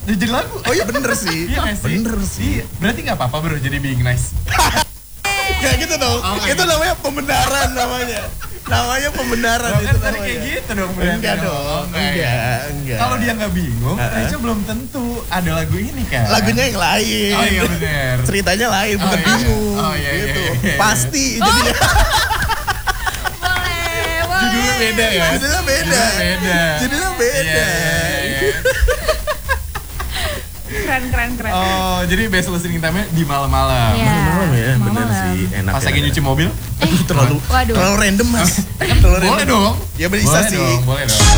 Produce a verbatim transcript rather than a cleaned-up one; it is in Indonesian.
jadi lagu. Oh iya bener sih. Iya gak sih? Bener sih. Iya. Berarti gak apa-apa bro jadi being nice. Gak gitu dong. Oh, itu gitu. namanya pembenaran namanya. Namanya pembenaran Nah, itu kan tadi namanya. kayak gitu dong berarti. Enggak dong. Oh, enggak, Enggak, ya. enggak. Kalau dia gak bingung, Uh-uh. Reca belum tentu ada lagu ini kan. Lagunya yang lain. Oh iya bener. Ceritanya lain, bukan Oh, iya. bingung. Oh, iya, iya, gitu. iya, iya. Pasti jadinya. Boleh, boleh. Judulnya beda ya. Judulnya beda. Judulnya beda. Judulnya beda. Iya, iya, iya. Keren, keren, keren. Oh, jadi best listening time-nya di malam-malam. Iya. Malam ya, bener Malam. sih. Enak. Pas ya. lagi nyuci mobil? terlalu Waduh. terlalu random mas. Terlalu Boleh random. dong. Ya bisa Boleh sih. dong, boleh dong.